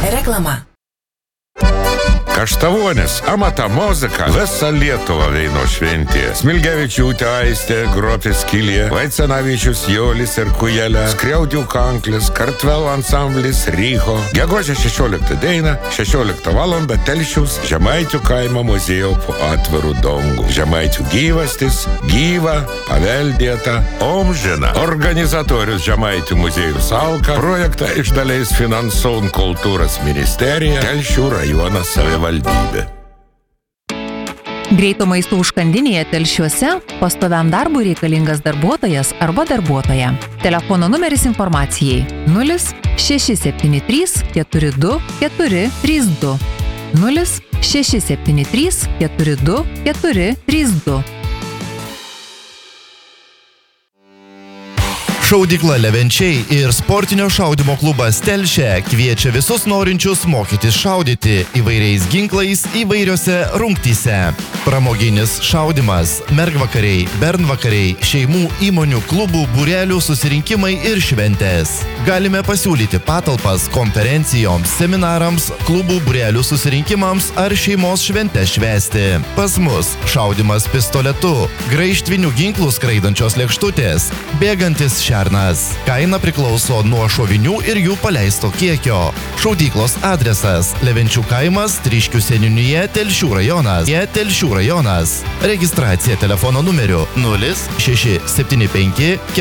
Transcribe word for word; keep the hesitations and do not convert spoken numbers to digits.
Reklama. Kaštavonis, amata muzika, visa Lietuva veino šventė. Smilgevičiūtė Aistė, Gropės Kilė, Vaicenavičius Jolis ir Kujelė, Skriaudių Kanklis, Kartvelų ansamblis Ryho. Gegužę šešioliktą dieną, šešioliktą valandą Telšiaus Žemaičių kaimo muziejų po atvirų dangų. Žemaičių gyvastis, gyva, paveldėta, omžina. Organizatorius Žemaičių muziejų Salka, projektą išdaliais finansuojant kultūros ministerija, Telšių rajono savivaldybė. Greito maisto užkandinėje Telšiuose pastoviam darbui reikalingas darbuotojas arba darbuotoja. Telefono numeris informacijai nulis šeši septyni trys keturi du keturi trys du nulis šeši septyni trys keturi du keturi trys du. Šaudykla Levenčiai ir sportinio šaudymo klubas Telšė kviečia visus norinčius mokytis šaudyti įvairiais ginklais įvairiose rungtyse. Pramoginis šaudymas, mergvakariai, bernvakariai, šeimų įmonių klubų būrelių susirinkimai ir šventės. Galime pasiūlyti patalpas konferencijoms, seminarams, klubų būrelių susirinkimams ar šeimos šventę švęsti. Pas mus šaudymas pistoletu, graižtvinių ginklų skraidančios lėkštutės, bėgantis šernas. Kaina priklauso nuo šovinių ir jų paleisto kiekio. Šaudyklos adresas Levenčių kaimas, Tryškių seniūnija, Telšių rajonas. Jie Telšių rajonas. Registracija telefono numeriu nulis šeši septyni penki